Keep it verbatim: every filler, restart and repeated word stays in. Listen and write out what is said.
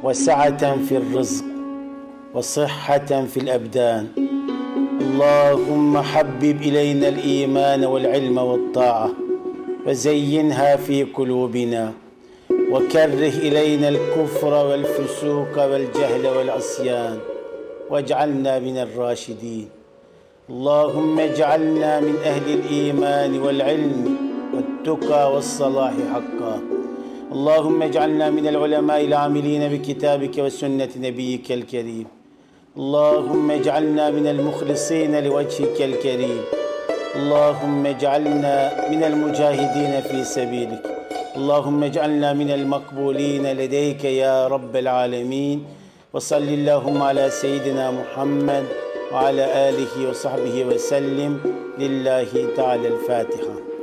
وسعة في الرزق وصحة في الأبدان. اللهم حبب إلينا الإيمان والعلم والطاعة وزينها في قلوبنا، وكره إلينا الكفر والفسوق والجهل والعصيان، واجعلنا من الراشدين. اللهم اجعلنا من أهل الإيمان والعلم والتقى والصلاح حقا. اللهم اجعلنا من العلماء العاملين بكتابك وسنة نبيك الكريم. اللهم اجعلنا من المخلصين لوجهك الكريم. اللهم اجعلنا من المجاهدين في سبيلك. اللهم اجعلنا من المقبولين لديك يا رب العالمين. وصل اللهم على سيدنا محمد وعلى آله وصحبه وسلم. لله تعالى الفاتحة.